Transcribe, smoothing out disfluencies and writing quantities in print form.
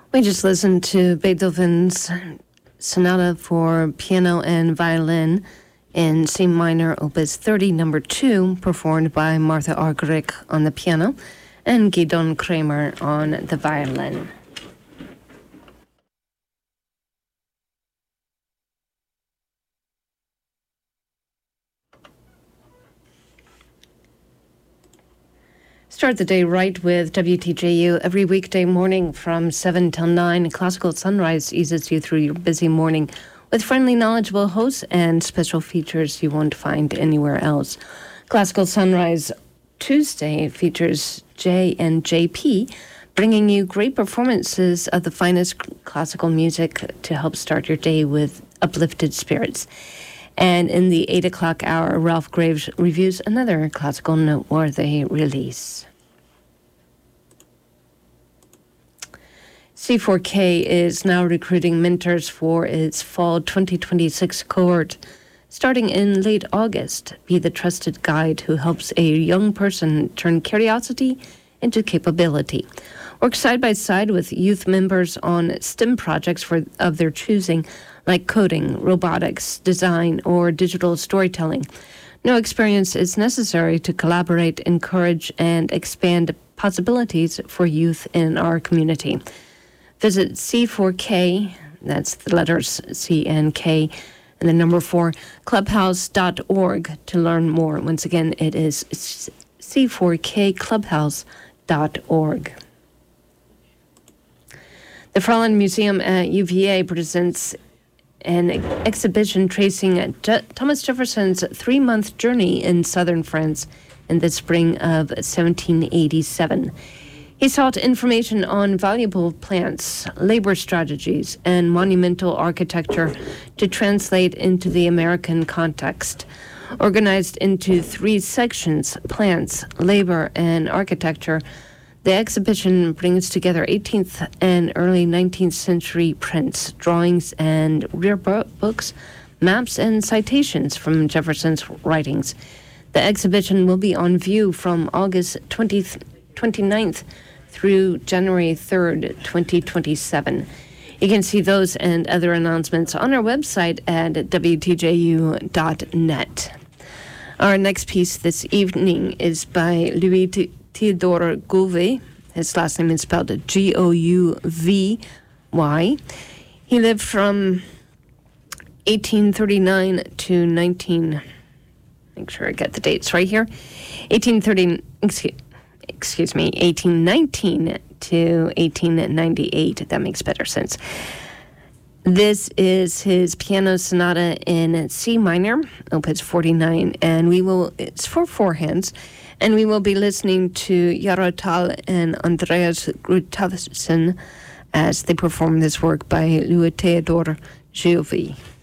We just listened to Beethoven's Sonata for Piano and Violin in C minor, Opus 30, number 2, performed by Martha Argerich on the piano and Gidon Kramer on the violin. Start the day right with WTJU every weekday morning from 7 till 9. Classical Sunrise eases you through your busy morning with friendly, knowledgeable hosts and special features you won't find anywhere else. Classical Sunrise Tuesday features Jay and JP, bringing you great performances of the finest classical music to help start your day with uplifted spirits. And in the 8 o'clock hour, Ralph Graves reviews another classical noteworthy release. C4K is now recruiting mentors for its fall 2026 cohort. Starting in late August, be the trusted guide who helps a young person turn curiosity into capability. Work side by side with youth members on STEM projects of their choosing, like coding, robotics, design, or digital storytelling. No experience is necessary to collaborate, encourage, and expand possibilities for youth in our community. Visit C4K, that's the letters C and K, and the number 4, clubhouse.org to learn more. Once again, it is c4kclubhouse.org. The Fraulein Museum at UVA presents an exhibition tracing Thomas Jefferson's 3-month journey in southern France in the spring of 1787. He sought information on valuable plants, labor strategies, and monumental architecture to translate into the American context. Organized into 3 sections, plants, labor, and architecture, the exhibition brings together 18th and early 19th century prints, drawings, and rare books, maps, and citations from Jefferson's writings. The exhibition will be on view from August 29th through January 3rd, 2027. You can see those and other announcements on our website at wtju.net. Our next piece this evening is by Louis Theodore Gouvet. His last name is spelled Gouvy. He lived from 1839 to make sure I get the dates right here. 1819 to 1898. That makes better sense. This is his piano sonata in C minor, Opus 49, and it's for 4 hands, and we will be listening to Jaro Tal and Andreas Grutavsson as they perform this work by Louis Theodore Gouvet.